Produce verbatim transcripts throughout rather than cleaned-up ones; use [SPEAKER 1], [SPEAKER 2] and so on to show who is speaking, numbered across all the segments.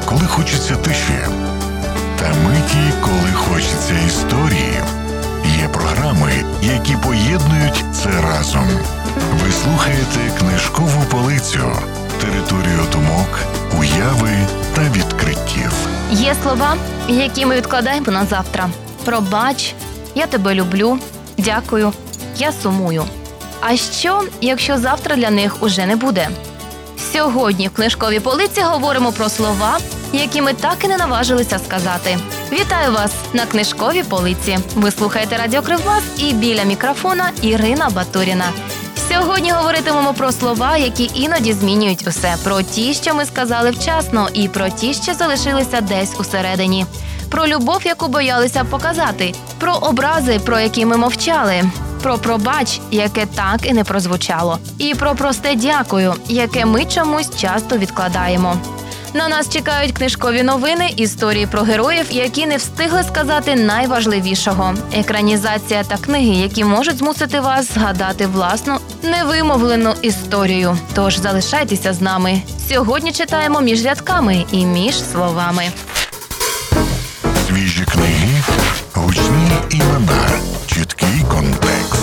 [SPEAKER 1] коли хочеться тиші, та миті, коли хочеться історії. Є програми, які поєднують це разом. Ви слухаєте «Книжкову полицю» – територію думок, уяви та відкриттів.
[SPEAKER 2] Є слова, які ми відкладаємо на завтра. Пробач, я тебе люблю, дякую, я сумую. А що, якщо завтра для них уже не буде? Сьогодні в «Книжковій полиці» говоримо про слова, які ми так і не наважилися сказати. Вітаю вас на «Книжковій полиці». Ви слухаєте Радіо Кривбас, і біля мікрофона Ірина Батуріна. Сьогодні говоритимемо про слова, які іноді змінюють усе. Про ті, що ми сказали вчасно, і про ті, що залишилися десь усередині. Про любов, яку боялися показати. Про образи, про які ми мовчали. Про пробач, яке так і не прозвучало. І про просте дякую, яке ми чомусь часто відкладаємо. На нас чекають книжкові новини, історії про героїв, які не встигли сказати найважливішого. Екранізація та книги, які можуть змусити вас згадати власну невимовлену історію. Тож залишайтеся з нами. Сьогодні читаємо між рядками і між словами.
[SPEAKER 1] Свіжі книги, гучні імена, чіткий контекст.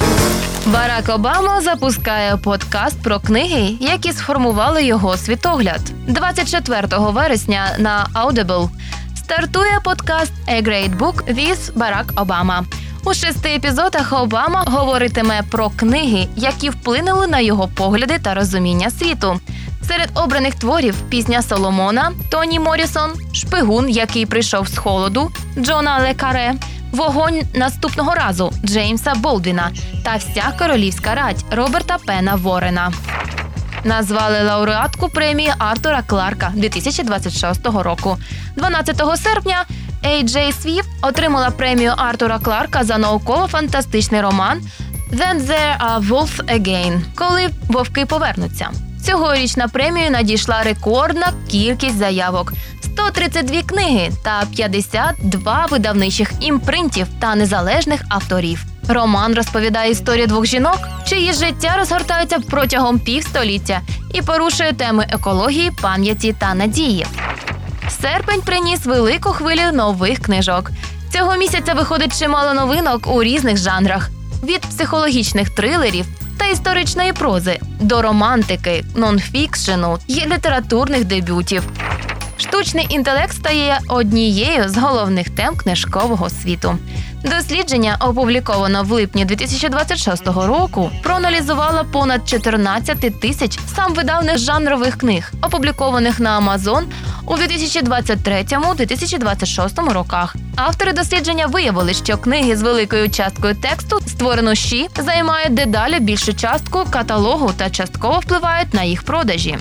[SPEAKER 2] Барак Обама запускає подкаст про книги, які сформували його світогляд. двадцять четвертого вересня на Audible стартує подкаст «A Great Book with Barack Obama». У шести епізодах Обама говоритиме про книги, які вплинули на його погляди та розуміння світу. Серед обраних творів «Пісня Соломона» Тоні Моррісон, «Шпигун, який прийшов з холоду» Джона Ле Каре, «Вогонь наступного разу» Джеймса Болдвіна та «Вся королівська рать» Роберта Пена Ворена. Назвали лауреатку премії Артура Кларка дві тисячі двадцять шостого року. дванадцятого серпня Ей Джей Свіфт отримала премію Артура Кларка за науково-фантастичний роман «Then There Are Wolves Again» – «Коли вовки повернуться». Цьогоріч на премію надійшла рекордна кількість заявок – сто тридцять дві книги та п'ятдесят два видавничих імпринтів та незалежних авторів. Роман розповідає історію двох жінок, чиї життя розгортаються протягом півстоліття і порушує теми екології, пам'яті та надії. Серпень приніс велику хвилю нових книжок. Цього місяця виходить чимало новинок у різних жанрах – від психологічних трилерів та історичної прози до романтики, нонфікшену і літературних дебютів. Штучний інтелект стає однією з головних тем книжкового світу. Дослідження, опубліковано в липні дві тисячі двадцять шостого року, проаналізувало понад чотирнадцять тисяч самвидавних жанрових книг, опублікованих на Amazon у дві тисячі двадцять третьому - дві тисячі двадцять шостому роках. Автори дослідження виявили, що книги з великою часткою тексту, створену ЩІ, займають дедалі більшу частку каталогу та частково впливають на їх продажі.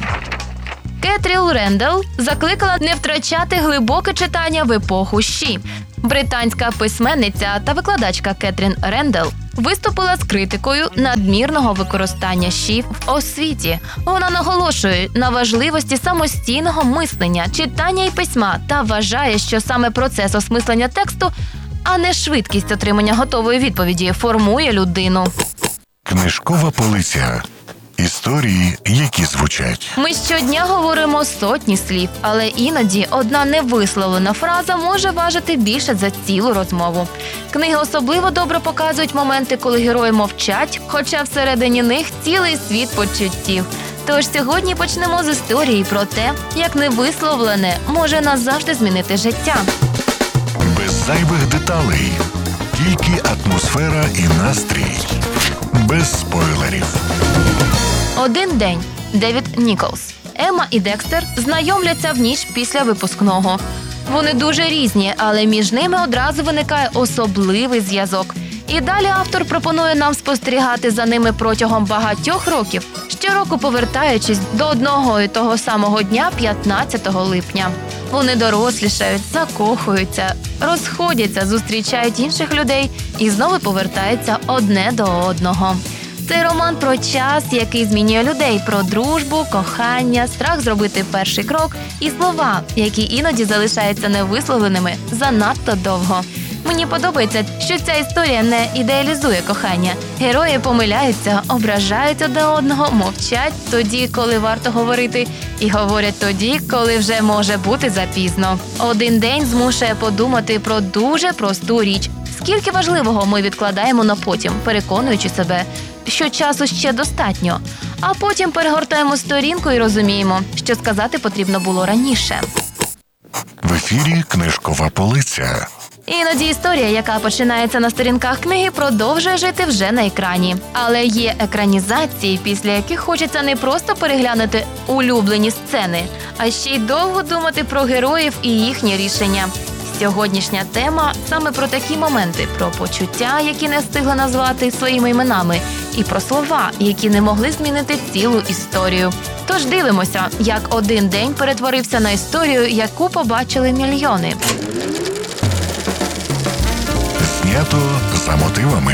[SPEAKER 2] Кетрін Рендел закликала не втрачати глибоке читання в епоху ЩІ. Британська письменниця та викладачка Кетрін Рендел виступила з критикою надмірного використання ЩІ в освіті. Вона наголошує на важливості самостійного мислення, читання і письма та вважає, що саме процес осмислення тексту, а не швидкість отримання готової відповіді, формує людину.
[SPEAKER 1] Книжкова полиця. Історії, які звучать.
[SPEAKER 2] Ми щодня говоримо сотні слів, але іноді одна невисловлена фраза може важити більше за цілу розмову. Книги особливо добре показують моменти, коли герої мовчать, хоча всередині них цілий світ почуттів. Тож сьогодні почнемо з історії про те, як невисловлене може назавжди змінити життя.
[SPEAKER 1] Без зайвих деталей. Тільки атмосфера і настрій. Без спойлерів.
[SPEAKER 2] Один день. Девід Ніколс. Емма і Декстер знайомляться в ніч після випускного. Вони дуже різні, але між ними одразу виникає особливий зв'язок. І далі автор пропонує нам спостерігати за ними протягом багатьох років, щороку повертаючись до одного і того самого дня п'ятнадцятого липня. Вони дорослішають, закохуються, розходяться, зустрічають інших людей і знову повертаються одне до одного. Цей роман про час, який змінює людей, про дружбу, кохання, страх зробити перший крок і слова, які іноді залишаються невисловленими занадто довго. Мені подобається, що ця історія не ідеалізує кохання. Герої помиляються, ображають одне одного, мовчать тоді, коли варто говорити, і говорять тоді, коли вже може бути запізно. Один день змушує подумати про дуже просту річ. Скільки важливого ми відкладаємо на потім, переконуючи себе, що часу ще достатньо. А потім перегортаємо сторінку і розуміємо, що сказати потрібно було раніше.
[SPEAKER 1] В ефірі «Книжкова полиця».
[SPEAKER 2] Іноді історія, яка починається на сторінках книги, продовжує жити вже на екрані. Але є екранізації, після яких хочеться не просто переглянути улюблені сцени, а ще й довго думати про героїв і їхні рішення. Сьогоднішня тема саме про такі моменти, про почуття, які не встигли назвати своїми іменами, і про слова, які не могли змінити цілу історію. Тож дивимося, як один день перетворився на історію, яку побачили мільйони.
[SPEAKER 1] Знято за мотивами.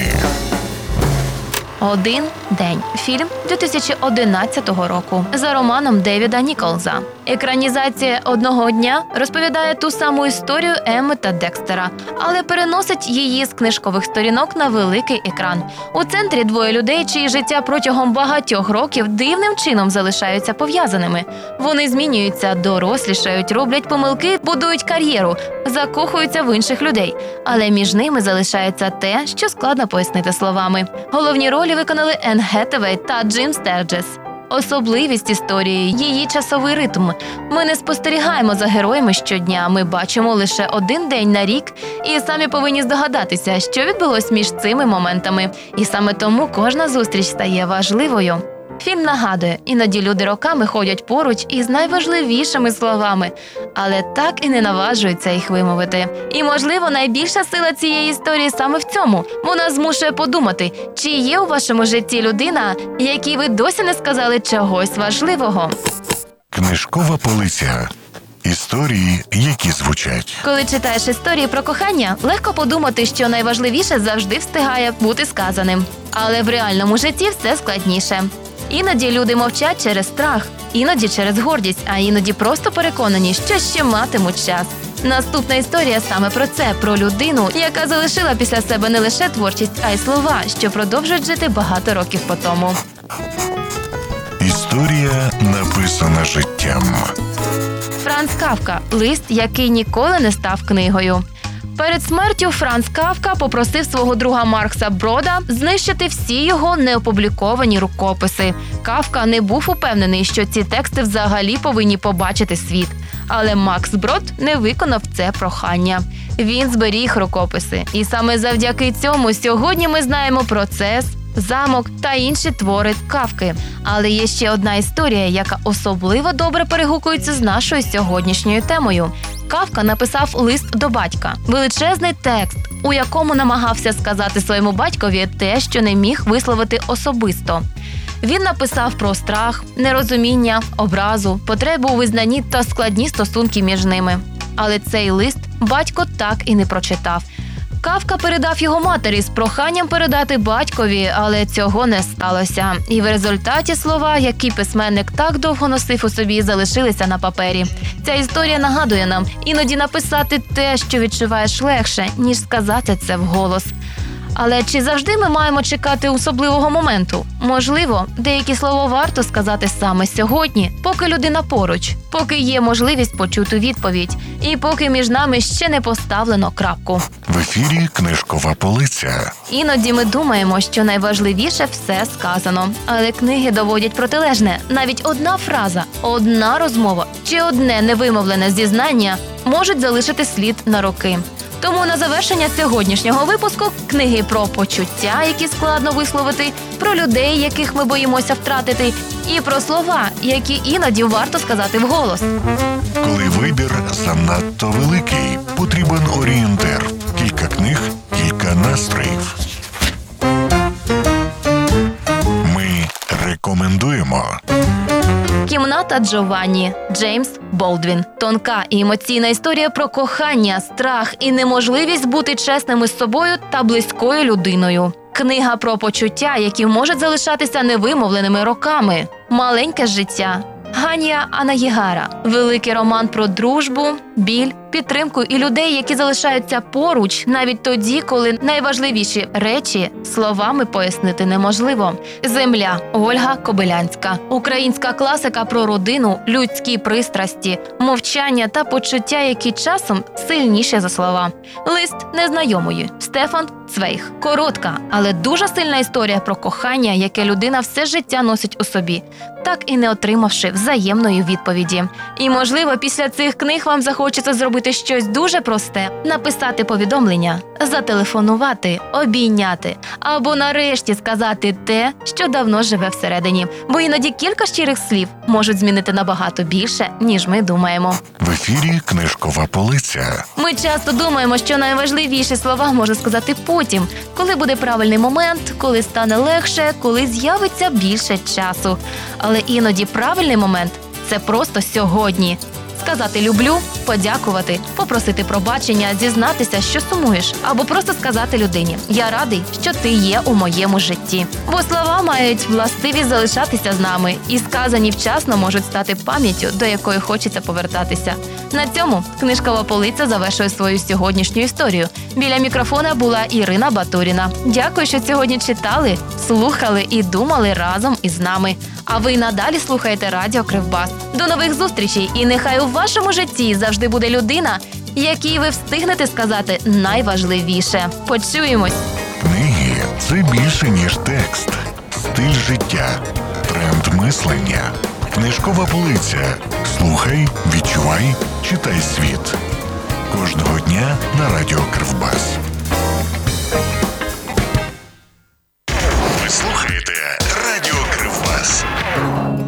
[SPEAKER 2] «Один день» – фільм дві тисячі одинадцятого року за романом Девіда Ніколса. Екранізація «Одного дня» розповідає ту саму історію Емми та Декстера, але переносить її з книжкових сторінок на великий екран. У центрі двоє людей, чиї життя протягом багатьох років дивним чином залишаються пов'язаними. Вони змінюються, дорослішають, роблять помилки, будують кар'єру, закохуються в інших людей. Але між ними залишається те, що складно пояснити словами. Головні ролі виконали Енн Гетевей та Джим Стерджес. Особливість історії – її часовий ритм. Ми не спостерігаємо за героями щодня, ми бачимо лише один день на рік і самі повинні здогадатися, що відбулось між цими моментами. І саме тому кожна зустріч стає важливою. Фільм нагадує, іноді люди роками ходять поруч із найважливішими словами, але так і не наважуються їх вимовити. І, можливо, найбільша сила цієї історії саме в цьому. Вона змушує подумати, чи є у вашому житті людина, якій ви досі не сказали чогось важливого.
[SPEAKER 1] Книжкова полиця. Історії, які звучать.
[SPEAKER 2] Коли читаєш історії про кохання, легко подумати, що найважливіше завжди встигає бути сказаним. Але в реальному житті все складніше. Іноді люди мовчать через страх, іноді через гордість, а іноді просто переконані, що ще матимуть час. Наступна історія саме про це, про людину, яка залишила після себе не лише творчість, а й слова, що продовжують жити багато років по тому.
[SPEAKER 1] Історія, написана життям.
[SPEAKER 2] Франц Кафка – лист, який ніколи не став книгою. Перед смертю Франц Кафка попросив свого друга Маркса Брода знищити всі його неопубліковані рукописи. Кафка не був упевнений, що ці тексти взагалі повинні побачити світ. Але Макс Брод не виконав це прохання. Він зберіг рукописи. І саме завдяки цьому сьогодні ми знаємо процес, замок та інші твори Кафки. Але є ще одна історія, яка особливо добре перегукується з нашою сьогоднішньою темою. Кафка написав лист до батька. Величезний текст, у якому намагався сказати своєму батькові те, що не міг висловити особисто. Він написав про страх, нерозуміння, образу, потребу у визнанні та складні стосунки між ними. Але цей лист батько так і не прочитав. Кафка передав його матері з проханням передати батькові, але цього не сталося. І в результаті слова, які письменник так довго носив у собі, залишилися на папері. Ця історія нагадує нам, іноді написати те, що відчуваєш, легше, ніж сказати це вголос. Але чи завжди ми маємо чекати особливого моменту? Можливо, деякі слова варто сказати саме сьогодні, поки людина поруч, поки є можливість почути відповідь, і поки між нами ще не поставлено крапку.
[SPEAKER 1] В ефірі «Книжкова полиця».
[SPEAKER 2] Іноді ми думаємо, що найважливіше все сказано. Але книги доводять протилежне. Навіть одна фраза, одна розмова чи одне невимовлене зізнання можуть залишити слід на роки. Тому на завершення сьогоднішнього випуску книги про почуття, які складно висловити, про людей, яких ми боїмося втратити, і про слова, які іноді варто сказати вголос.
[SPEAKER 1] Коли вибір занадто великий, потрібен орієнтир. Кілька книг, кілька настроїв. Ми рекомендуємо.
[SPEAKER 2] «Кімната Джованні» Джеймс Болдвін. Тонка і емоційна історія про кохання, страх і неможливість бути чесними з собою та близькою людиною. Книга про почуття, які можуть залишатися невимовленими роками. «Маленьке життя» Ганія Анагігара. Великий роман про дружбу, біль підтримку і людей, які залишаються поруч навіть тоді, коли найважливіші речі словами пояснити неможливо. «Земля» Ольга Кобилянська. Українська класика про родину, людські пристрасті, мовчання та почуття, які часом сильніші за слова. Лист незнайомої. Стефан Цвейг. Коротка, але дуже сильна історія про кохання, яке людина все життя носить у собі, так і не отримавши взаємної відповіді. І, можливо, після цих книг вам захочеться зробити щось дуже просте – написати повідомлення, зателефонувати, обійняти або нарешті сказати те, що давно живе всередині. Бо іноді кілька щирих слів можуть змінити набагато більше, ніж ми думаємо.
[SPEAKER 1] В ефірі «Книжкова полиця».
[SPEAKER 2] Ми часто думаємо, що найважливіші слова можна сказати потім, коли буде правильний момент, коли стане легше, коли з'явиться більше часу. Але іноді правильний момент – це просто сьогодні. Сказати «люблю», подякувати, попросити пробачення, зізнатися, що сумуєш, або просто сказати людині «я радий, що ти є у моєму житті». Бо слова мають властивість залишатися з нами і сказані вчасно можуть стати пам'яттю, до якої хочеться повертатися. На цьому «Книжкова полиця» завершує свою сьогоднішню історію. Біля мікрофона була Ірина Батуріна. Дякую, що сьогодні читали, слухали і думали разом із нами. А ви надалі слухаєте Радіо Кривбас. До нових зустрічей і нехай у вашому житті завжди буде людина, якій ви встигнете сказати найважливіше. Почуємось!
[SPEAKER 1] Книги – це більше, ніж текст. Стиль життя, тренд мислення. Книжкова полиця. Слухай, відчувай, читай світ. Кожного дня на Радіо Кривбас.